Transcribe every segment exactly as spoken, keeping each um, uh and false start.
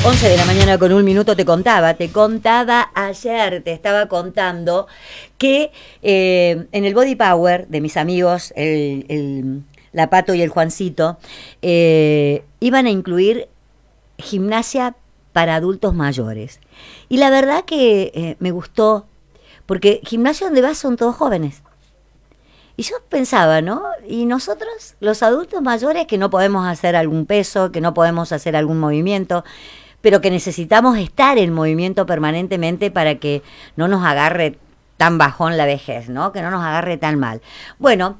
once de la mañana con un minuto te contaba, te contaba ayer, te estaba contando que eh, en el Body Power de mis amigos, el, el, la Pato y el Juancito, eh, iban a incluir gimnasia para adultos mayores. Y la verdad que eh, me gustó, porque gimnasio donde vas son todos jóvenes. Y yo pensaba, ¿no? Y nosotros, los adultos mayores, que no podemos hacer algún peso, que no podemos hacer algún movimiento, pero que necesitamos estar en movimiento permanentemente para que no nos agarre tan bajón la vejez, ¿no? Que no nos agarre tan mal. Bueno,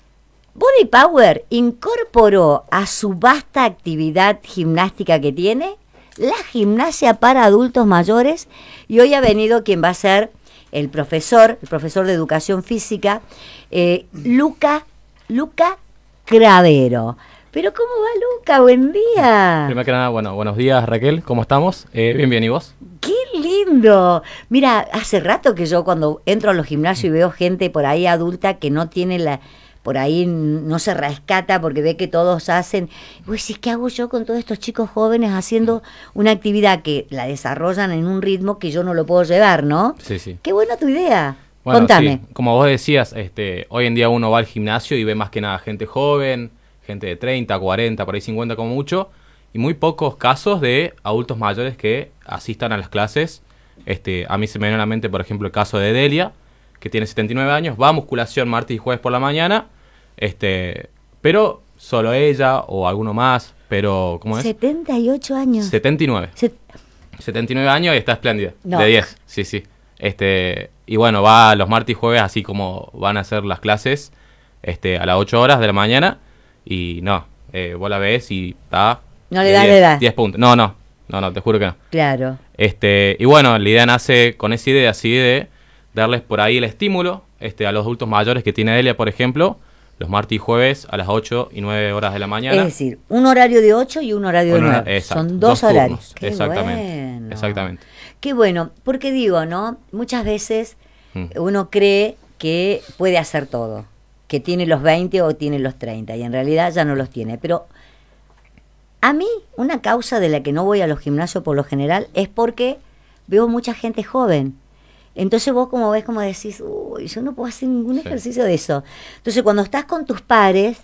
Body Power incorporó a su vasta actividad gimnástica que tiene la gimnasia para adultos mayores, y hoy ha venido quien va a ser el profesor, el profesor de educación física, eh, Luca, Luca Cravero. Pero ¿cómo va, Luca? Buen día. Primero que nada, bueno, buenos días, Raquel, ¿cómo estamos? Eh, bien, bien, ¿y vos? ¡Qué lindo! Mira, hace rato que yo cuando entro a los gimnasios y veo gente por ahí adulta que no tiene la... por ahí no se rescata porque ve que todos hacen... Pues sí, ¿qué hago yo con todos estos chicos jóvenes haciendo una actividad que la desarrollan en un ritmo que yo no lo puedo llevar, ¿no? Sí, sí. ¡Qué buena tu idea! Bueno, contame. Sí, como vos decías, este, hoy en día uno va al gimnasio y ve más que nada gente joven, gente de treinta, cuarenta, por ahí cincuenta como mucho, y muy pocos casos de adultos mayores que asistan a las clases. Este, a mí se me viene a la mente, por ejemplo, el caso de Delia, que tiene setenta y nueve años, va a musculación martes y jueves por la mañana, este, pero solo ella o alguno más, pero ¿cómo es? setenta y ocho años. setenta y nueve. Set... setenta y nueve años y está espléndida. No. De diez, sí, sí. Este, y bueno, va los martes y jueves, así como van a hacer las clases, este, a las ocho horas de la mañana, y no, eh, vos la ves y está... No le das la edad. diez puntos. No, no, no, no, te juro que no. Claro. Este, y bueno, la idea nace con esa idea así de darles por ahí el estímulo este, a los adultos mayores que tiene Delia, por ejemplo, los martes y jueves a las ocho y nueve horas de la mañana. Es decir, un horario de ocho y un horario de Bueno, nueve. exacto, Son dos, dos horarios. turnos, Qué exactamente, bueno. exactamente. Qué bueno, porque digo, ¿no? Muchas veces Mm. uno cree que puede hacer todo, que tiene los veinte o tiene los treinta, y en realidad ya no los tiene. Pero a mí, una causa de la que no voy a los gimnasios por lo general es porque veo mucha gente joven. Entonces vos como ves, como decís, uy, yo no puedo hacer ningún Sí. ejercicio de eso. Entonces cuando estás con tus pares,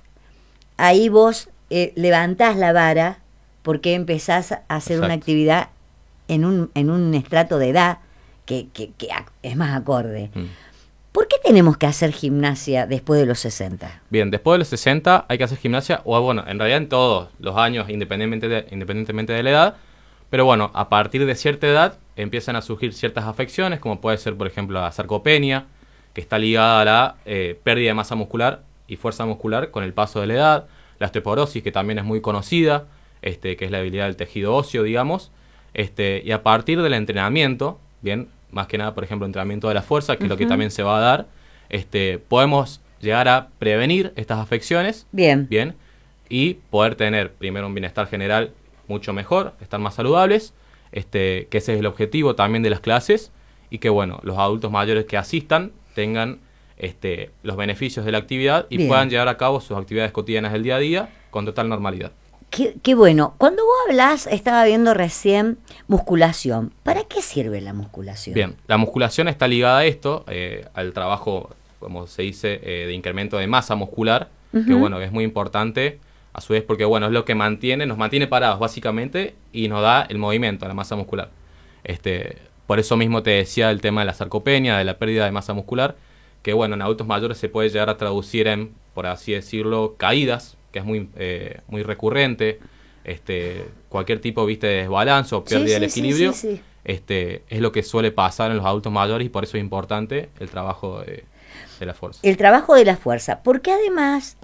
ahí vos eh, levantás la vara porque empezás a hacer Exacto. una actividad en un, en un estrato de edad que, que, que ac- es más acorde. Mm. ¿Por qué tenemos que hacer gimnasia después de los sesenta? Bien, después de los sesenta hay que hacer gimnasia, o bueno, en realidad en todos los años, independientemente de, independientemente de la edad, pero bueno, a partir de cierta edad empiezan a surgir ciertas afecciones, como puede ser, por ejemplo, la sarcopenia, que está ligada a la eh, pérdida de masa muscular y fuerza muscular con el paso de la edad, la osteoporosis, que también es muy conocida, este, que es la debilidad del tejido óseo, digamos, este, y a partir del entrenamiento, bien, más que nada, por ejemplo, entrenamiento de la fuerza, que uh-huh. es lo que también se va a dar, este, podemos llegar a prevenir estas afecciones, Bien. bien, y poder tener primero un bienestar general mucho mejor, estar más saludables, este, que ese es el objetivo también de las clases, y que bueno, los adultos mayores que asistan tengan este, los beneficios de la actividad y Bien. puedan llevar a cabo sus actividades cotidianas del día a día con total normalidad. Qué, qué bueno. Cuando vos hablás, estaba viendo recién musculación. ¿Para qué sirve la musculación? Bien, la musculación está ligada a esto, eh, al trabajo, como se dice, eh, de incremento de masa muscular, uh-huh. que bueno, es muy importante, a su vez porque bueno, es lo que mantiene, nos mantiene parados básicamente y nos da el movimiento, la masa muscular. Este, por eso mismo te decía el tema de la sarcopenia, de la pérdida de masa muscular, que bueno, en adultos mayores se puede llegar a traducir en, por así decirlo, caídas, que es muy, eh, muy recurrente, este, cualquier tipo, viste, de desbalance o pérdida sí, del sí, equilibrio, sí, sí, sí. Este, es lo que suele pasar en los adultos mayores y por eso es importante el trabajo de, de la fuerza. El trabajo de la fuerza, porque además,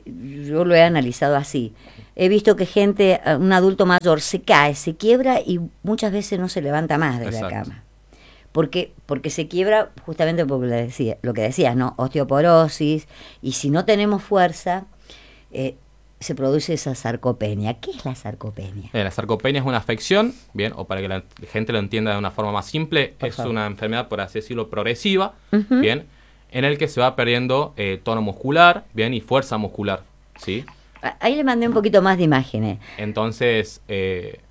yo lo he analizado así, he visto que gente, un adulto mayor se cae, se quiebra y muchas veces no se levanta más de Exacto. la cama. Porque, porque se quiebra justamente porque lo, decía, lo que decías, ¿no? Osteoporosis, y si no tenemos fuerza, eh, se produce esa sarcopenia. ¿Qué es la sarcopenia? Eh, la sarcopenia es una afección, bien, o para que la gente lo entienda de una forma más simple, por es favor. Una enfermedad, por así decirlo, progresiva, uh-huh. bien, en el que se va perdiendo eh, tono muscular, bien, y fuerza muscular, ¿sí? Ahí le mandé un poquito más de imágenes. Entonces, eh,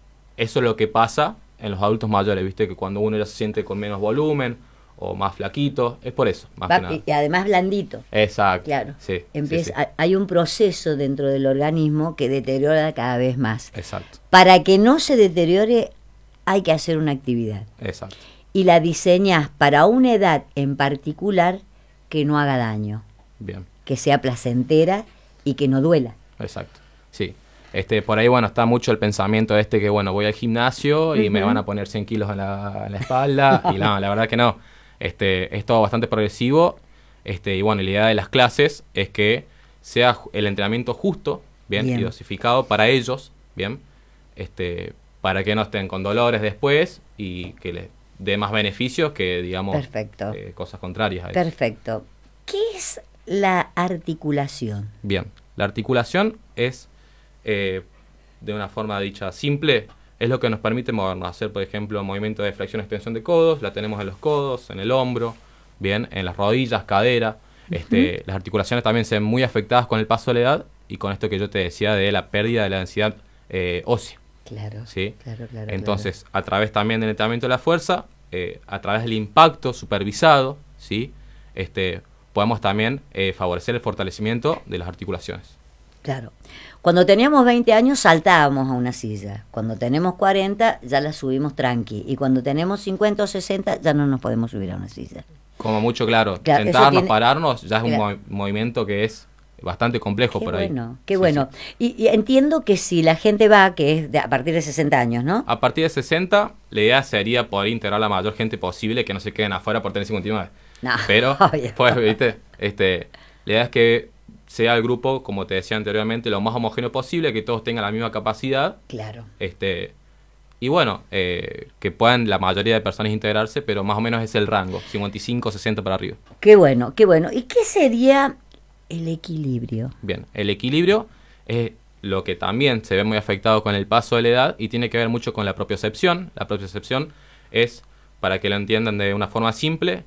eso es lo que pasa en los adultos mayores, viste que cuando uno ya se siente con menos volumen o más flaquito, es por eso, más Va, que nada. y además blandito. Exacto. Claro. Sí, Empieza, sí, sí. Hay un proceso dentro del organismo que deteriora cada vez más. Exacto. Para que no se deteriore hay que hacer una actividad. Exacto. Y la diseñas para una edad en particular que no haga daño, Bien. que sea placentera y que no duela. Exacto. Sí. Este, por ahí, bueno, está mucho el pensamiento este que, bueno, voy al gimnasio y Uh-huh. me van a poner cien kilos en la, en la espalda. Y no, la verdad que no. Este, es todo bastante progresivo. Este, y bueno, la idea de las clases es que sea el entrenamiento justo, bien, Bien. y dosificado para ellos, bien, este, para que no estén con dolores después y que les dé más beneficios que, digamos, Perfecto. eh, cosas contrarias a eso. Perfecto. ¿Qué es la articulación? Bien, la articulación es, eh, de una forma dicha simple, es lo que nos permite movernos, hacer, por ejemplo, movimiento de flexión-extensión de codos, la tenemos en los codos, en el hombro, bien, en las rodillas, cadera. Uh-huh. Este, las articulaciones también se ven muy afectadas con el paso de la edad y con esto que yo te decía de la pérdida de la densidad eh, ósea. Claro, ¿sí? claro, claro. Entonces, claro. a través también del entrenamiento de la fuerza, eh, a través del impacto supervisado, ¿sí? este, podemos también eh, favorecer el fortalecimiento de las articulaciones. Claro. Cuando teníamos veinte años saltábamos a una silla. Cuando tenemos cuarenta ya la subimos tranqui. Y cuando tenemos cincuenta o sesenta ya no nos podemos subir a una silla. Como mucho, claro. Claro, sentarnos, tiene... pararnos, ya es claro. un mov- movimiento que es bastante complejo qué por ahí. Bueno, qué sí, bueno. Sí. Y, y entiendo que si la gente va, que es de, a partir de sesenta años, ¿no? A partir de sesenta, la idea sería poder integrar la mayor gente posible, que no se queden afuera por tener cincuenta y nueve. No, Pero, obvio. pues, viste, este, la idea es que sea el grupo, como te decía anteriormente, lo más homogéneo posible, que todos tengan la misma capacidad. Claro. Este, y bueno, eh, que puedan la mayoría de personas integrarse, pero más o menos es el rango, cincuenta y cinco, sesenta para arriba. Qué bueno, qué bueno. ¿Y qué sería el equilibrio? Bien, el equilibrio es lo que también se ve muy afectado con el paso de la edad y tiene que ver mucho con la propiocepción. La propiocepción es, para que lo entiendan de una forma simple,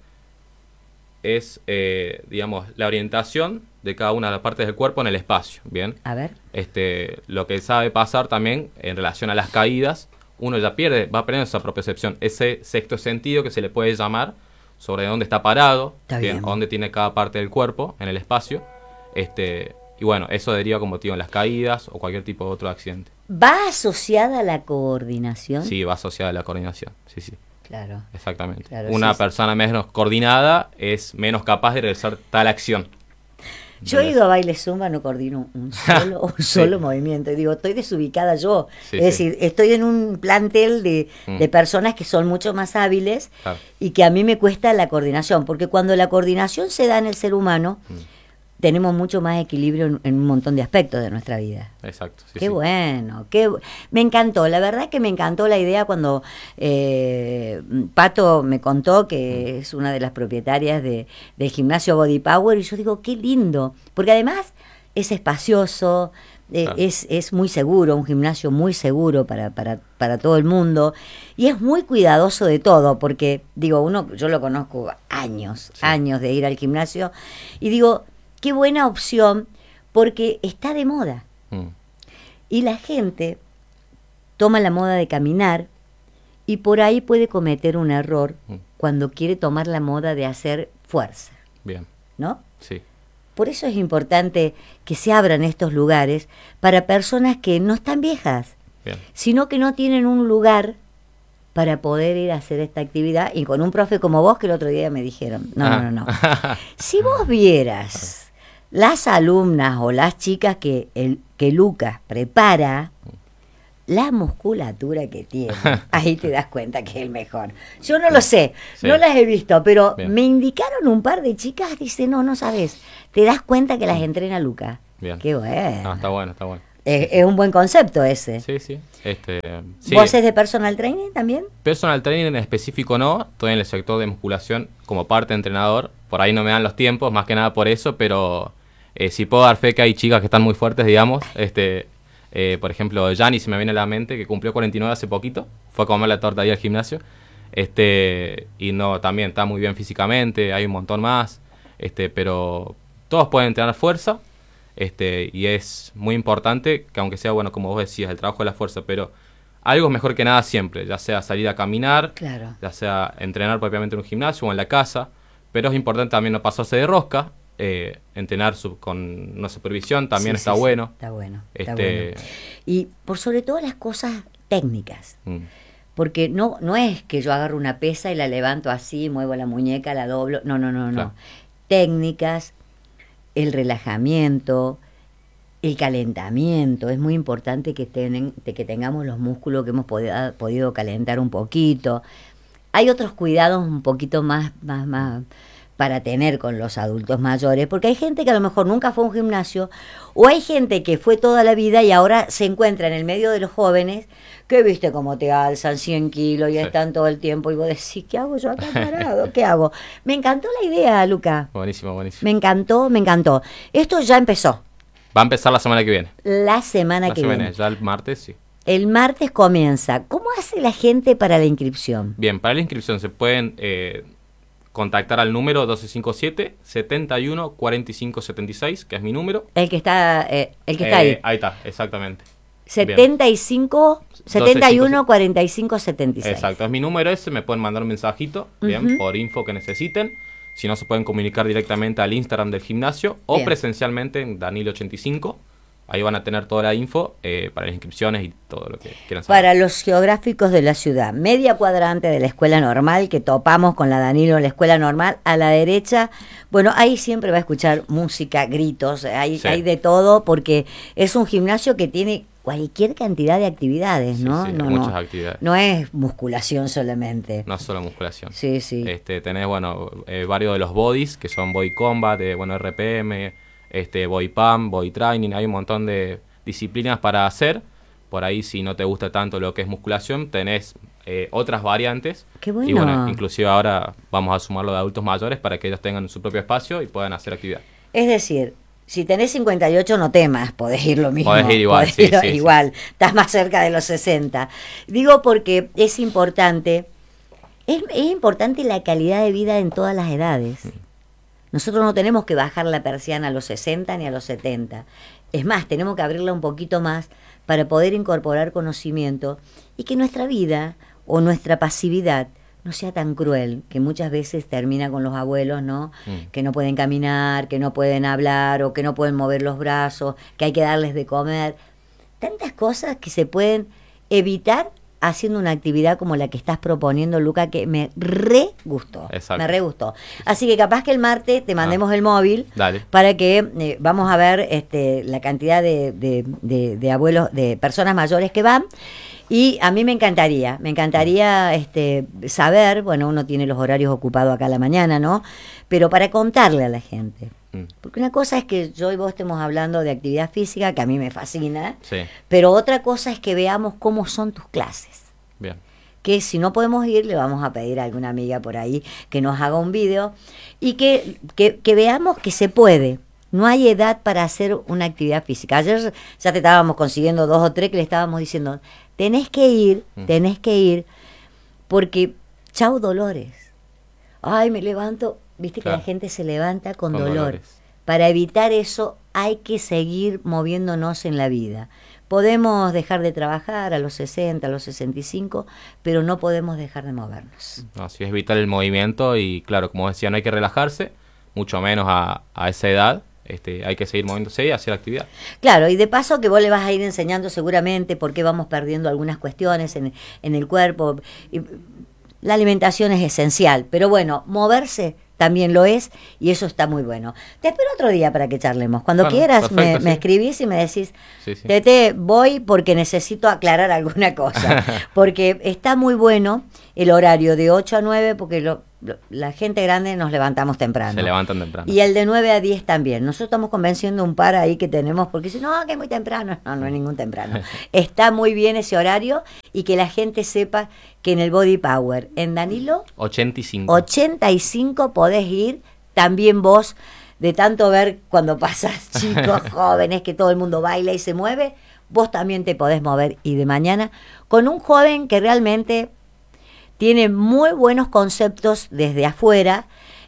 es, eh, digamos, la orientación de cada una de las partes del cuerpo en el espacio, ¿bien? A ver. Este, lo que sabe pasar también en relación a las caídas, uno ya pierde, va perdiendo esa propiocepción, ese sexto sentido que se le puede llamar sobre dónde está parado, Está bien. dónde tiene cada parte del cuerpo en el espacio, este, y bueno, eso deriva como motivo en las caídas o cualquier tipo de otro accidente. ¿Va asociada a la coordinación? Sí, va asociada a la coordinación, sí, sí. Claro. Exactamente. Claro, Una sí, persona sí. menos coordinada es menos capaz de realizar tal acción. Yo he ido a baile zumba, no coordino un solo, un solo sí. movimiento. Y digo, estoy desubicada yo. Sí, es sí. decir, estoy en un plantel de, mm. de personas que son mucho más hábiles claro. y que a mí me cuesta la coordinación. Porque cuando la coordinación se da en el ser humano, mm. tenemos mucho más equilibrio en, en un montón de aspectos de nuestra vida. Exacto. Sí, qué sí. bueno, qué me encantó, la verdad que me encantó la idea cuando eh, Pato me contó que mm. es una de las propietarias de, del gimnasio Body Power y yo digo, qué lindo, porque además es espacioso, eh, claro. es, es muy seguro, un gimnasio muy seguro para, para, para todo el mundo y es muy cuidadoso de todo, porque digo, uno, yo lo conozco años, sí. años de ir al gimnasio y digo, qué buena opción porque está de moda. Mm. Y la gente toma la moda de caminar y por ahí puede cometer un error mm. cuando quiere tomar la moda de hacer fuerza. Bien. ¿No? Sí. Por eso es importante que se abran estos lugares para personas que no están viejas, Bien. sino que no tienen un lugar para poder ir a hacer esta actividad. Y con un profe como vos que el otro día me dijeron, no, ah. no, no, no. Si vos vieras las alumnas o las chicas que, el, que Lucas prepara, la musculatura que tiene, ahí te das cuenta que es el mejor. Yo no lo sé, sí. no las he visto, pero Bien. me indicaron un par de chicas, dice, no, no sabes, te das cuenta que las entrena Lucas. Bien. Qué bueno. No, está bueno, está bueno. Es, es un buen concepto ese. Sí, sí. Este, sí. ¿Vos es de personal training también? Personal training en específico no, estoy en el sector de musculación como parte de entrenador, por ahí no me dan los tiempos, más que nada por eso, pero... Eh, si puedo dar fe que hay chicas que están muy fuertes, digamos. este eh, Por ejemplo, Yanni se me viene a la mente, que cumplió cuarenta y nueve hace poquito. Fue a comer la torta ahí al gimnasio. este Y no, también está muy bien físicamente, hay un montón más. este Pero todos pueden entrenar fuerza. este Y es muy importante que aunque sea, bueno, como vos decías, el trabajo de la fuerza, pero algo es mejor que nada siempre, ya sea salir a caminar, Claro. ya sea entrenar propiamente en un gimnasio o en la casa, pero es importante también no pasarse de rosca, eh, entrenar su- con una supervisión también Sí, está sí, sí, bueno. está bueno. Está Este, bueno. Y por sobre todo las cosas técnicas. mm, Porque no, no es que yo agarro una pesa y la levanto así, muevo la muñeca, la doblo. No, no, no, no. Claro. Técnicas, el relajamiento, el calentamiento. Es muy importante que, tenen- que tengamos los músculos que hemos podido, podido calentar un poquito. Hay otros cuidados un poquito más, más, más para tener con los adultos mayores, porque hay gente que a lo mejor nunca fue a un gimnasio, o hay gente que fue toda la vida y ahora se encuentra en el medio de los jóvenes, que viste cómo te alzan cien kilos y Sí. están todo el tiempo, y vos decís, ¿qué hago yo acá parado? ¿Qué hago? Me encantó la idea, Luca. buenísimo, buenísimo. Me encantó, me encantó. Esto ya empezó, Va a empezar la semana que viene. la semana La que semana, viene. ya el martes, sí. El martes comienza. ¿Cómo hace la gente para la inscripción? Bien, para la inscripción se pueden eh, contactar al número uno dos cinco siete, setenta y uno, cuarenta y cinco setenta y seis, que es mi número. El que está, eh, el que está Eh, ahí. Ahí está, exactamente. setenta y cinco, setenta y uno, doce, cuarenta y cinco, setenta y seis. Exacto, es mi número ese, me pueden mandar un mensajito, bien, Ujú. por info que necesiten. Si no, se pueden comunicar directamente al Instagram del gimnasio o Bien. presencialmente en Danilo ochenta y cinco. Ahí van a tener toda la info eh, para las inscripciones y todo lo que quieran saber. Para los geográficos de la ciudad, media cuadrante de la escuela normal, que topamos con la Danilo en la escuela normal, a la derecha, bueno, ahí siempre va a escuchar música, gritos, hay, Sí. hay de todo, porque es un gimnasio que tiene cualquier cantidad de actividades, Sí, ¿no? sí, no, muchas no, actividades. no es musculación solamente. No solo musculación. Sí, sí. Este, tenés, bueno, eh, varios de los bodies, que son body combat, de, bueno, R P M, este, body pump, body training, hay un montón de disciplinas para hacer. Por ahí, si no te gusta tanto lo que es musculación, tenés eh, otras variantes. Qué bueno. Y bueno, inclusive ahora vamos a sumarlo de adultos mayores para que ellos tengan su propio espacio y puedan hacer actividad. Es decir, si tenés cincuenta y ocho no temas, podés ir lo mismo. Podés ir igual, podés sí, ir sí, sí. igual. Estás más cerca de los sesenta. Digo porque es importante, es, es importante la calidad de vida en todas las edades. Nosotros no tenemos que bajar la persiana a los sesenta ni a los setenta. Es más, tenemos que abrirla un poquito más para poder incorporar conocimiento y que nuestra vida o nuestra pasividad no sea tan cruel, que muchas veces termina con los abuelos, ¿no? Mm. Que no pueden caminar, que no pueden hablar o que no pueden mover los brazos, que hay que darles de comer. Tantas cosas que se pueden evitar haciendo una actividad como la que estás proponiendo, Luca, que me re gustó. Exacto. Me re gustó. Así que capaz que el martes te mandemos el móvil Dale. para que eh, vamos a ver este, la cantidad de, de, de, de abuelos, de personas mayores que van. Y a mí me encantaría, me encantaría este, saber, bueno, uno tiene los horarios ocupados acá a la mañana, ¿no? Pero para contarle a la gente. Mm. Porque una cosa es que yo y vos estemos hablando de actividad física, que a mí me fascina, Sí, pero otra cosa es que veamos cómo son tus clases. bien. Que si no podemos ir, le vamos a pedir a alguna amiga por ahí que nos haga un video y que, que, que veamos que se puede. No hay edad para hacer una actividad física. Ayer ya te estábamos consiguiendo dos o tres que le estábamos diciendo, tenés que ir, Mm. tenés que ir, porque chau dolores. Ay, me levanto, viste Claro. que la gente se levanta con, Con dolor. dolores. Para evitar eso hay que seguir moviéndonos en la vida. Podemos dejar de trabajar a los sesenta, a los sesenta y cinco, pero no podemos dejar de movernos. No, sí, es vital el movimiento y claro, como decía, no hay que relajarse, mucho menos a, a esa edad. Este, hay que seguir moviéndose y hacer actividad. Claro, y de paso que vos le vas a ir enseñando seguramente por qué vamos perdiendo algunas cuestiones en, en el cuerpo. Y la alimentación es esencial, pero bueno, moverse también lo es y eso está muy bueno. Te espero otro día para que charlemos. Cuando Bueno, quieras perfecto, me, me sí. escribís y me decís, Sí, sí. Tete, voy porque necesito aclarar alguna cosa. Porque está muy bueno el horario de ocho a nueve porque lo, lo- la gente grande nos levantamos temprano. Se levantan temprano. Y el de nueve a diez también. Nosotros estamos convenciendo un par ahí que tenemos, porque dicen, no, que es muy temprano. No, no es ningún temprano. Está muy bien ese horario y que la gente sepa que en el Body Power, en Danilo, ochenta y cinco. ochenta y cinco podés ir. También vos, de tanto ver cuando pasas chicos, jóvenes, que todo el mundo baila y se mueve, vos también te podés mover. Y de mañana, con un joven que realmente tiene muy buenos conceptos desde afuera,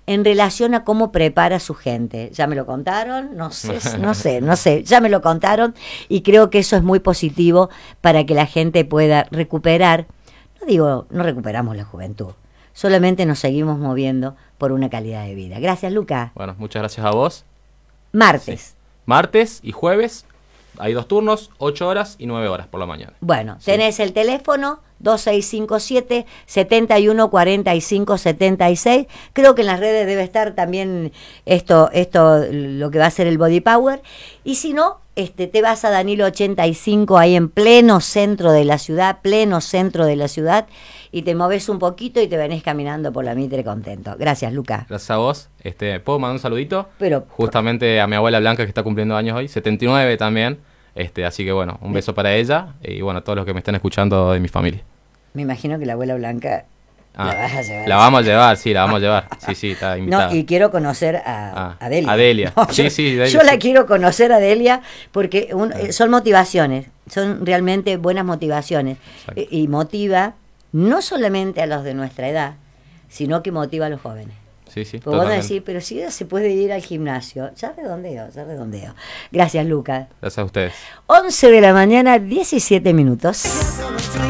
en relación a cómo prepara su gente. ¿Ya me lo contaron? No sé, no sé, no sé, ya me lo contaron y creo que eso es muy positivo para que la gente pueda recuperar, no digo, no recuperamos la juventud, solamente nos seguimos moviendo por una calidad de vida. Gracias, Luca. Bueno, muchas gracias a vos. Martes. Sí. Martes y jueves hay dos turnos, ocho horas y nueve horas por la mañana. Bueno, sí. Tenés el teléfono dos seis cinco siete, siete uno cuatro cinco siete seis. Creo que en las redes debe estar también esto, esto lo que va a ser el Body Power. Y si no, este, te vas a Danilo ochenta y cinco, ahí en pleno centro de la ciudad, pleno centro de la ciudad, y te moves un poquito y te venís caminando por la Mitre contento. Gracias, Luca. Gracias a vos. Este, ¿puedo mandar un saludito? Pero justamente a mi abuela Blanca, que está cumpliendo años hoy, setenta y nueve también. Este, así que bueno, un beso para ella y bueno, a todos los que me están escuchando de mi familia. Me imagino que la abuela Blanca ah, la vas a llevar. La vamos a llevar, sí, la vamos a llevar. Sí, sí, está invitada. No, y quiero conocer a, ah, a Delia. A Delia. No, sí, yo, sí, Delia, yo sí. la quiero conocer a Delia porque un, ah. son motivaciones, son realmente buenas motivaciones. Y, y motiva no solamente a los de nuestra edad, sino que motiva a los jóvenes. Sí, sí, pues van a decir, pero si ella se puede ir al gimnasio, ya redondeo, ya redondeo. Gracias, Lucas. Gracias a ustedes. once de la mañana, diecisiete minutos.